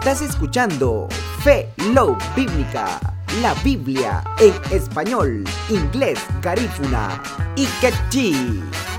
Estás escuchando Fe Love Bíblica, la Biblia en español, inglés, garífuna y quechí.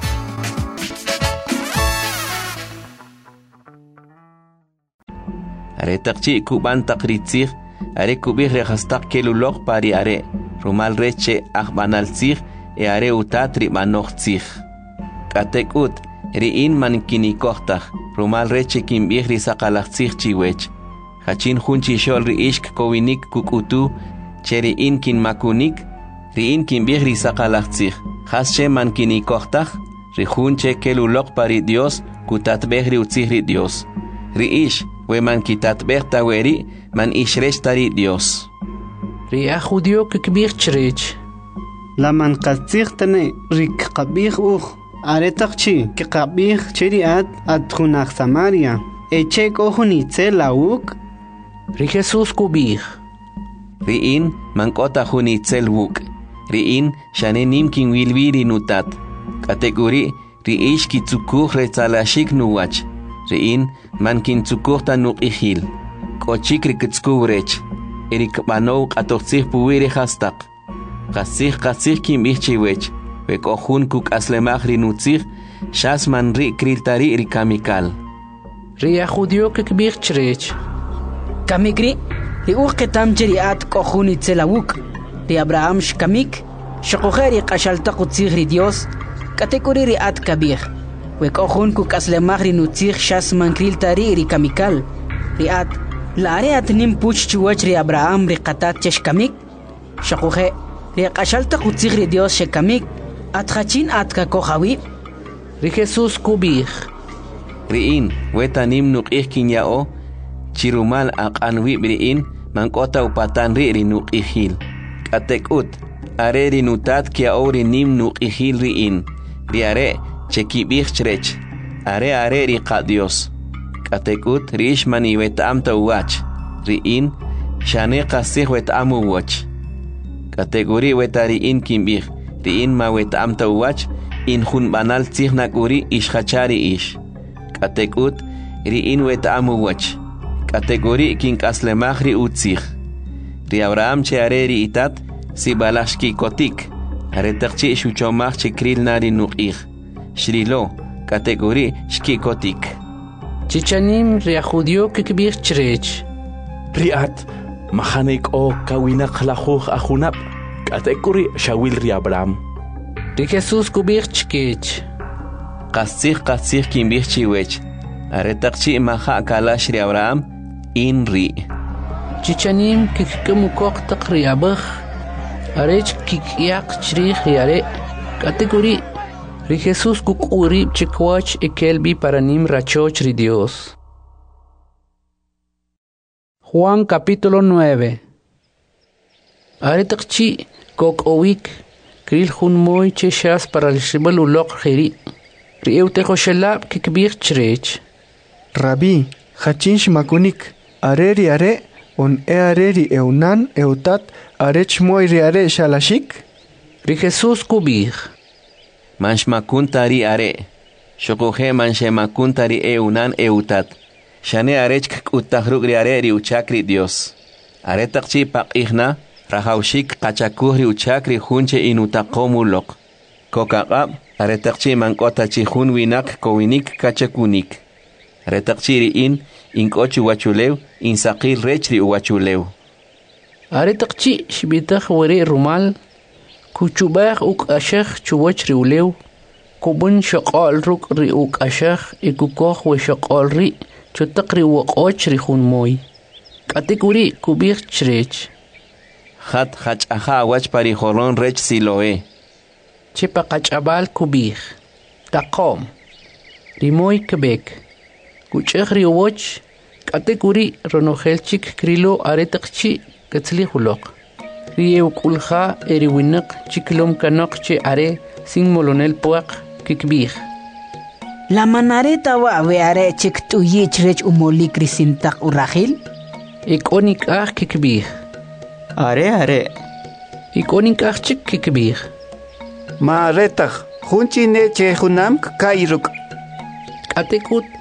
Are takchi kuban takritzig, are kubih rehastak kelulok pari are, rumal reche ahbanalzig, e are utatri manochzig. Katekut, riin mankinikochtag, rumal reche kimbih risakalachzig chiwech. Hachin hunchi shol riishk kowinik kukutu, cheriin kin makunik, riin kimbih risakalachzig. Hasche mankinikochtag, rihunche kelulok pari Dios, kutatbeh riutzig Dios. Riish, we man kitat berta weri, man ishresh tari Dios. Ria judio kikbir chrech. La man katzir tane rik kabir aretakchi ke kabir cheriat adkhunach Samaria. Echek ohunitze lauk. Ri Jesus kubir. Riin man kota hunitzel wuk. Riin shane nimkin wilbiri nutat. Kategori riish kitzukuh retzalashik nuwach. Riin man kintzukuhta nuk ihil. Kochik rikitskubrech. Erik banou katoxih puwiri hastak. Kasih kimbih chiwech. Wek ohun kuk aslemach rinutzih. Shas man ri kriltari rikamikal. Ria judio kikbir chrech. Kamikri, ri uqetam jeriat kohun itzelawuk. Ri Abraham shkamik. Shokogeri kashalta kutzih ri Dios. Kategori ri at kabir. Wek ohun kuk aslemach rinutzih shas man kriltari rikamikal. Riat. La areat nim puch chuwach ri Abraham ri qatat cheshkamik. Shakuhe ri qashalta qutzig ri Dios shekamik. Atkhachin atka kohawi. Ri Jesus kubir. Riin weta nim nuk ihkin yao. Chirumal aqanwi briin man kota upatan ri nuk ihil. Katekut are rinutat kia ori nim nuk ihil riin. Ri are chekibih chrech. Are ri qa Dios. Katekut riish mani wetam tawach. Riin shane qasih wetam wach. Kategori wetariin kimbih. Riin ma wetam tawach in hun banal tzih nakuri ishachari ish. Katekut riin wetam wach. Kategori kin kaslemach ri utzih. Ri Abraham che are ri itat si balashki kotik. Are takchi shuchomach che kril nari nuqih. Shrilo kategori shki kotik. Chichanim ria judio kikbir chrech. Riat, mahanek o kawinak lahuh ahunap. Kategori shawil ri Abraham. Ri Jesus kubir chkech. Qasih kimbih chiwech. Are takchi maha kalash ri Abraham in ri. Chichanim kikmukok takri abah. Arech kikyak chrich yare. Kategori ri Jesus kukuri chikwach ekelbi paranim rachoch ri Dios. Juan capítulo 9. Aretakchi kok owik kril hun moy cheshas para el shibal ulok khiri. Ri eutejo shelab kikbir chrech. Rabbi, hachin shmakunik. Areri are on areri eunan eutat arech moy ri are shalashik. Ri Jesus kubir. Manshmakuntari are. Shokohe manshemakuntari eunan eutat. Shane arech kutahruk ri are ri uchakri Dios. Are takchi paqihna rahaushik qachakuh ri uchakri hunche inutaqomulok. Kokaqab are takchi mankota chi hun winak kowinik kachakunik. Are takchi riin inkochu wachulew insaqil rechri uwachulew. Are takchi shibitah wari rumal. Kuchubah uk ashakh chuwach riulew. Kubun shaqal ruk ri uk ashakh ikukoh we shaqal ri chutak ri waqoch ri hun moy. Kategori kubir chrech. Khat aha wach pari holon rech siloe. Chipa qachabal kubir. Taqom. Rimoy kebek. Kuchakh ri wach. Kategori ronohelchik krilo aretakchi katzli hulok. Rie ukulha eriwinak chiklom kanok che are sin molonel puak kikbir. La manareta wa are chik tu yichrech umoli krisintak urahil. Ikonik kikbir. Are. Ikonik chik kikbir. Ma retag hunchi ne che hunam kairuk. Katekut